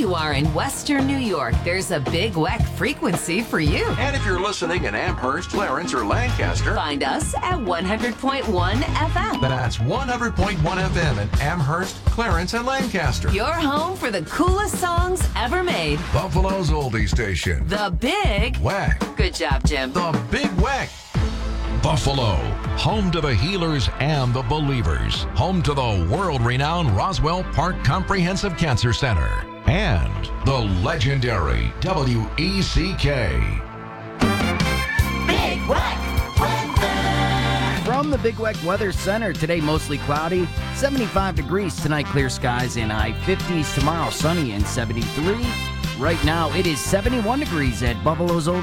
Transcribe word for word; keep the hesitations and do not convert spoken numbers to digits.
you are in Western New York, there's a Big Weck frequency for you. And if you're listening in Amherst, Clarence, or Lancaster, Find us at one hundred point one F M. that's one hundred point one F M in Amherst, Clarence, and Lancaster. Your home for the coolest songs ever made. Buffalo's oldie station. The Big Weck. Good job, Jim. The Big Weck. Buffalo, home to the healers and the believers, home to the world-renowned Roswell Park Comprehensive Cancer Center, and the legendary W E C K. Big Weck weather. From the Big Weck Weather Center, today mostly cloudy, seventy-five degrees tonight, clear skies and high fifties. Tomorrow sunny and seventy-three. Right now it is seventy-one degrees at Buffalo's Old